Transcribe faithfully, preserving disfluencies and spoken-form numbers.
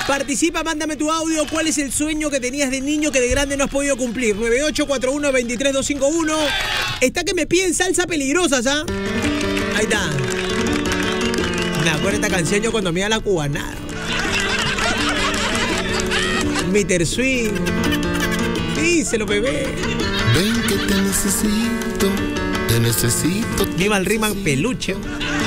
Participa, mándame tu audio. ¿Cuál es el sueño que tenías de niño que de grande no has podido cumplir? nueve ocho cuatro uno, dos tres dos cinco uno. Está que me piden salsa peligrosa, ¿ah? Ahí está. Me acuerdo esta canción yo cuando me iba a la cubanada. Mister Swing. Díselo, bebé. Ven que te necesito, te necesito. Viva el Riemann peluche.